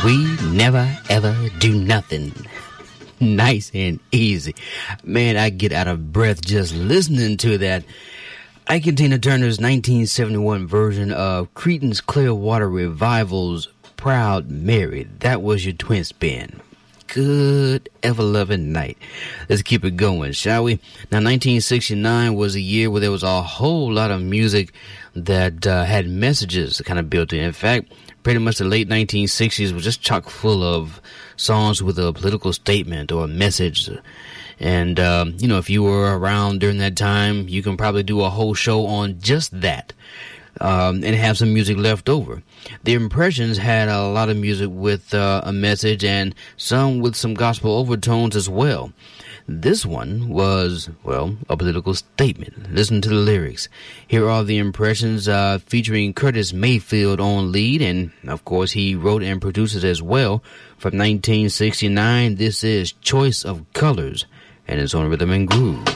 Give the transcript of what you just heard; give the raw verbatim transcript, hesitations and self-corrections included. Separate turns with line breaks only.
We never ever do nothing. Nice and easy. Man, I get out of breath just listening to that. Ike Tina Turner's nineteen seventy-one version of Creedence Clearwater Revival's Proud Mary. That was your twin spin. Good ever-loving night. Let's keep it going, shall we? Now, nineteen sixty-nine was a year where there was a whole lot of music that uh, had messages kind of built in. In fact, pretty much the late nineteen sixties was just chock full of songs with a political statement or a message. And, um, you know, if you were around during that time, you can probably do a whole show on just that. Um, and have some music left over. The Impressions had a lot of music with uh, a message and some with some gospel overtones as well. This one was, well, a political statement. Listen to the lyrics. Here are The Impressions uh, featuring Curtis Mayfield on lead, and of course he wrote and produced it as well. From nineteen sixty-nine, this is Choice of Colors, and it's on Rhythm and Groove.